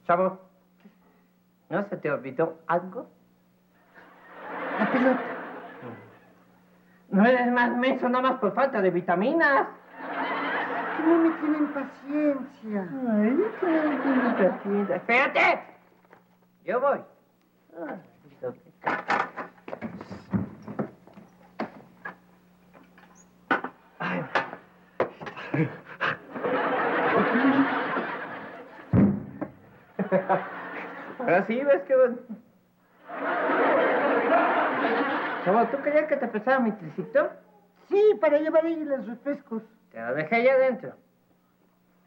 Chavo, ¿no se te olvidó algo? La pelota. No eres más menso nada más por falta de vitaminas. Que no me tienen paciencia. Ay, que no tienen paciencia. ¡Espérate! Yo voy. Ay. Ahora sí, ¿ves qué bueno? Chavo, ¿tú querías que te prestara mi triciclo? Sí, para llevar ahí los refrescos. Te lo dejé allá adentro.